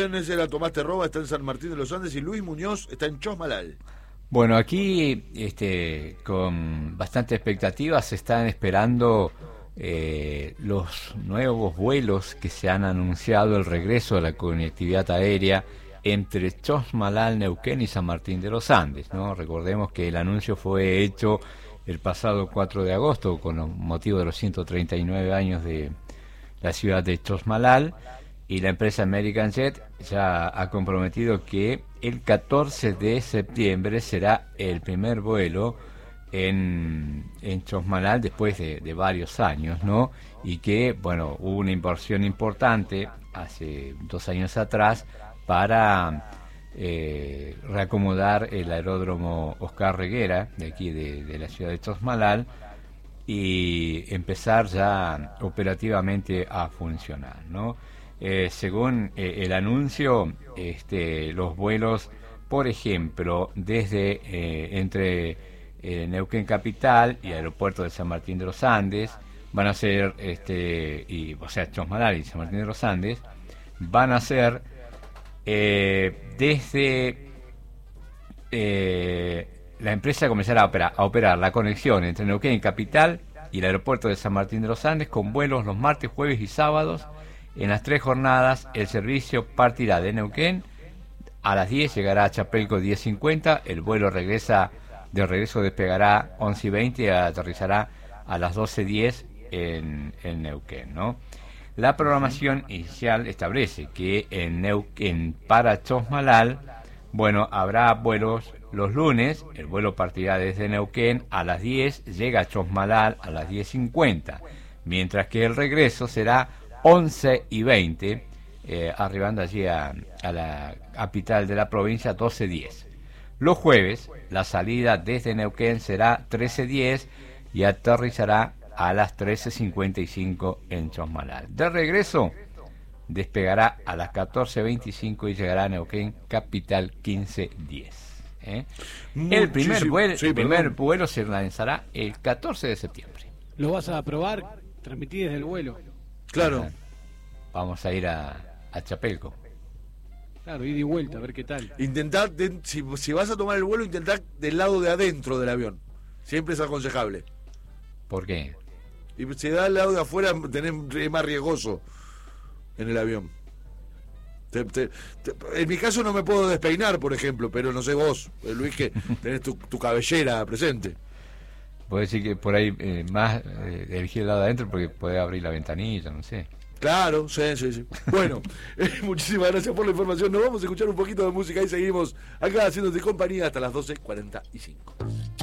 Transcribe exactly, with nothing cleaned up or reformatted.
Ese era Tomás Terroba, está en San Martín de los Andes, y Luis Muñoz está en Chosmalal. Bueno, aquí este, con bastante expectativa se están esperando eh, los nuevos vuelos que se han anunciado, el regreso de la conectividad aérea entre Chosmalal, Neuquén y San Martín de los Andes, ¿no? Recordemos que el anuncio fue hecho el pasado cuatro de agosto con motivo de los ciento treinta y nueve años de la ciudad de Chosmalal, y la empresa American Jet ya ha comprometido que el catorce de septiembre será el primer vuelo en, en Chosmalal después de, de varios años, ¿no? Y que, bueno, hubo una inversión importante hace dos años atrás para eh, reacomodar el aeródromo Oscar Reguera, de aquí de, de la ciudad de Chosmalal, y empezar ya operativamente a funcionar, ¿no? Eh, según eh, el anuncio, este, los vuelos, por ejemplo, desde eh, entre eh, Neuquén Capital y Aeropuerto de San Martín de los Andes, van a ser, este, y, o sea, Chosmalal y San Martín de los Andes, van a ser eh, desde eh, la empresa comenzará a operar, a operar la conexión entre Neuquén Capital y el Aeropuerto de San Martín de los Andes con vuelos los martes, jueves y sábados. En las tres jornadas el servicio partirá de Neuquén a las diez, llegará a Chapelco diez cincuenta, el vuelo regresa de regreso despegará once y veinte y aterrizará a las doce diez en, en Neuquén, ¿no? La programación inicial establece que en Neuquén para Chosmalal, bueno, habrá vuelos los lunes, el vuelo partirá desde Neuquén a las diez, llega a Chosmalal a las diez cincuenta, mientras que el regreso será once y veinte, eh, arribando allí a, a la capital de la provincia doce diez. Los jueves, la salida desde Neuquén será trece diez y aterrizará a las trece cincuenta y cinco en Chosmalal. De regreso, despegará a las catorce veinticinco y llegará a Neuquén capital quince diez. ¿eh? El primer, vuelo, sí, el primer vuelo se lanzará el catorce de septiembre. ¿Lo vas a probar? Transmití desde el vuelo. Claro. Vamos a ir a, a Chapelco. Claro, ida y vuelta, a ver qué tal. Intentar, de, si, si vas a tomar el vuelo, intentar del lado de adentro del avión. Siempre es aconsejable. ¿Por qué? Y si da al lado de afuera, tenés, es más riesgoso en el avión. Te, te, te, en mi caso no me puedo despeinar, por ejemplo, pero no sé vos, Luis, que tenés tu, tu cabellera presente. Puedo decir que por ahí eh, más eh, elegir el lado de adentro porque puede abrir la ventanilla, no sé. Claro, sí, sí, sí. Bueno, eh, muchísimas gracias por la información. Nos vamos a escuchar un poquito de música y seguimos acá haciéndote compañía hasta las doce cuarenta y cinco.